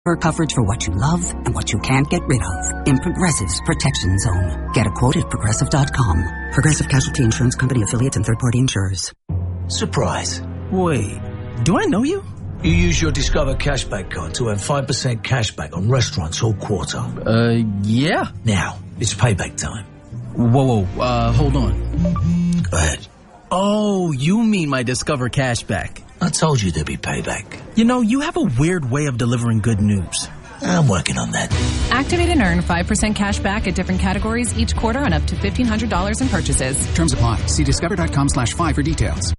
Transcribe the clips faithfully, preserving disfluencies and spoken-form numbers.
For coverage for what you love and what you can't get rid of in Progressive's Protection Zone. Get a quote at Progressive dot com. Progressive Casualty Insurance Company affiliates and third-party insurers. Surprise. Wait, do I know you? You use your Discover Cashback card to earn five percent cashback on restaurants all quarter. Uh, yeah. Now, it's payback time. Whoa, whoa, uh, hold on. Go ahead. Oh, you mean my Discover Cashback. I told you there'd be payback. You know, you have a weird way of delivering good news. I'm working on that. Activate and earn five percent cash back at different categories each quarter on up to fifteen hundred dollars in purchases. Terms apply. See discover.com slash five for details.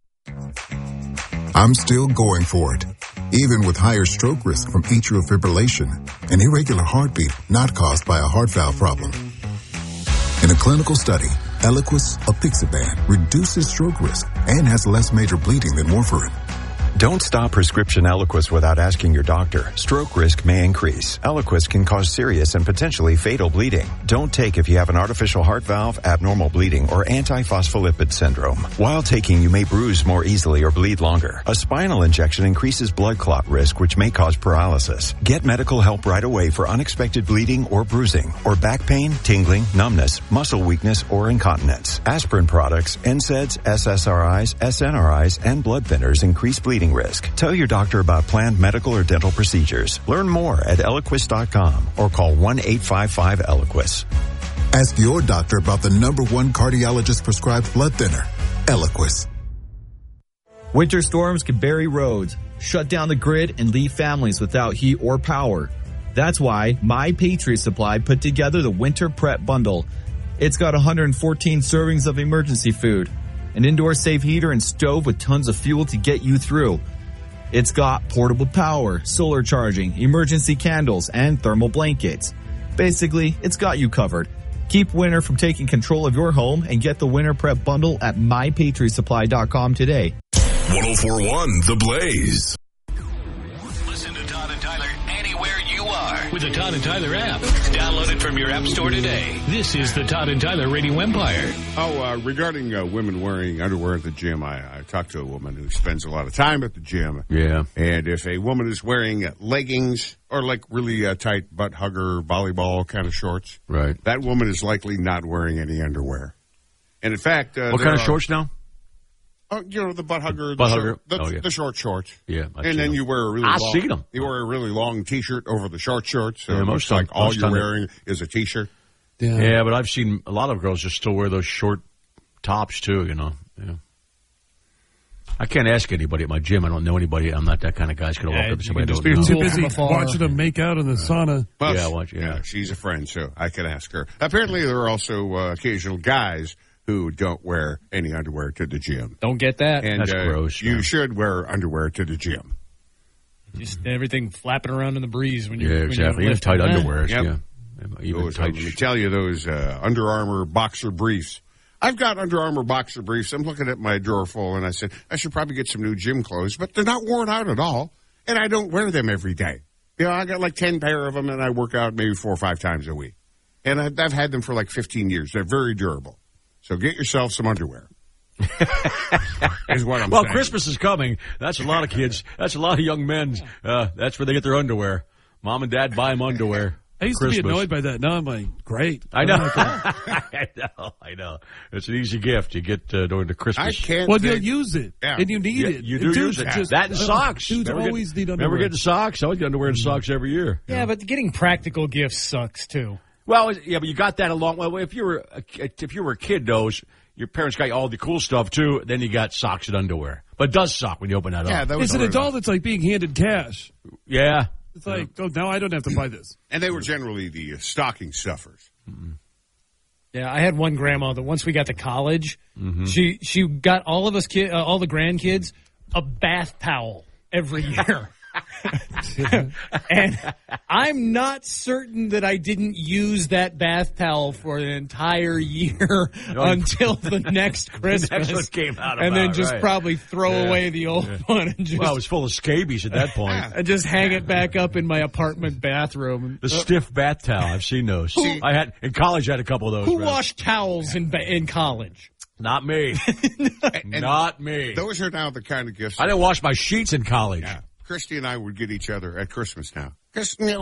I'm still going for it, even with higher stroke risk from atrial fibrillation, an irregular heartbeat not caused by a heart valve problem. In a clinical study, Eliquis apixaban reduces stroke risk and has less major bleeding than warfarin. Don't stop prescription Eliquis without asking your doctor. Stroke risk may increase. Eliquis can cause serious and potentially fatal bleeding. Don't take if you have an artificial heart valve, abnormal bleeding, or antiphospholipid syndrome. While taking, you may bruise more easily or bleed longer. A spinal injection increases blood clot risk, which may cause paralysis. Get medical help right away for unexpected bleeding or bruising, or back pain, tingling, numbness, muscle weakness, or incontinence. Aspirin products, N SAIDs, S S R Is, S N R Is, and blood thinners increase bleeding risk. Tell your doctor about planned medical or dental procedures. Learn more at Eliquis dot com or call one eight five five Eliquis. Ask your doctor about the number one cardiologist prescribed blood thinner, Eliquis. Winter storms can bury roads, shut down the grid, and leave families without heat or power. That's why My Patriot Supply put together the Winter Prep Bundle. It's got one hundred fourteen servings of emergency food, an indoor safe heater and stove with tons of fuel to get you through. It's got portable power, solar charging, emergency candles, and thermal blankets. Basically, it's got you covered. Keep winter from taking control of your home and get the Winter Prep Bundle at my patriot supply dot com today. one oh four point one The Blaze. Listen to Todd and Tyler anywhere you are with the Todd and Tyler app. Download it from your app store today. This is the Todd and Tyler Radio Empire. Oh, uh, regarding uh, women wearing underwear at the gym, I, I talked to a woman who spends a lot of time at the gym. Yeah. And if a woman is wearing leggings or like really uh, tight butt hugger volleyball kind of shorts, right, that woman is likely not wearing any underwear. And in fact, uh, what kind of are, shorts now? Oh, you know, the butt hugger, butt the, hugger. Short, the, oh, yeah. the short shorts. Yeah, I and then them. you wear a really I've long, seen them. You wear a really long T-shirt over the short shorts. So yeah, it most looks like time, all you're wearing is a T-shirt. Yeah. yeah, but I've seen a lot of girls just still wear those short tops too. You know. Yeah. I can't ask anybody at my gym. I don't know anybody. I'm not that kind of guy. Just gonna yeah, walk up to somebody. Just be too busy watching them make out in the sauna. But, yeah, watch, yeah. yeah, she's a friend, so I can ask her. Apparently, there are also uh, occasional guys who don't wear any underwear to the gym. Don't get that. And That's uh, gross. You yeah. should wear underwear to the gym. Just everything flapping around in the breeze when you yeah, exactly. Even tight underwear. Yep. Yeah. Even those, tight. Let me tell you, those uh, Under Armour boxer briefs. I've got Under Armour boxer briefs. I'm looking at my drawer full, and I said, I should probably get some new gym clothes, but they're not worn out at all, and I don't wear them every day. You know, I got like ten pair of them, and I work out maybe four or five times a week. And I've, I've had them for like fifteen years. They're very durable. So get yourself some underwear. is what I'm well, saying. Christmas is coming. That's a lot of kids. That's a lot of young men. Uh, that's where they get their underwear. Mom and Dad buy them underwear. I used Christmas. to be annoyed by that. Now I'm like, great. I know. I know. I know. It's an easy gift you get uh, during the Christmas. I can't. Well, think, you'll use it, yeah. and you need yeah, it. You do dudes use it. Just, that and socks. Dudes never always get, need underwear. Never get the socks. I always get underwear and socks every year. Yeah, know? but getting practical gifts sucks too. Well, yeah, but you got that along. Well, if you were a, if you were a kid, though, your parents got you all the cool stuff too. Then you got socks and underwear. But it does suck when you open that yeah, up. That As an adult, it's like being handed cash. Yeah. It's like, oh, now I don't have to buy this. And they were generally the uh, stocking stuffers. Mm-hmm. Yeah, I had one grandma that once we got to college, mm-hmm. she she got all of us kid, uh, all the grandkids, a bath towel every year. And I'm not certain that I didn't use that bath towel for an entire year no, until the next Christmas. The next one came out and about, then just right. probably throw yeah. away the old yeah. one. And just, well, it was full of scabies at that point. and just hang it back up in my apartment bathroom. The uh, stiff bath towel. I've seen those. Who, I had in college. I had a couple of those. Who right? washed towels in in college? Not me. and, Not me. Those are now the kind of gifts. I didn't wash my sheets in college. Yeah. Christy and I would get each other at Christmas now. Because, you know,